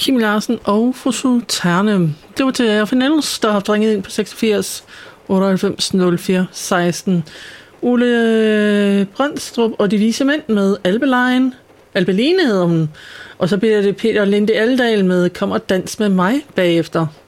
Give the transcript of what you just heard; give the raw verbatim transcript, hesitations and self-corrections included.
Kim Larsen og fru Sultane. Det var til Erfin Niels, der har ringet ind på seksogfirs otteoghalvfems nul fire seksten. Ole Brandstrup og de vise mænd med Albelejen. Albeline hedder hun. Og så bliver det Peter Linde Aldal med Kom og dans med mig bagefter.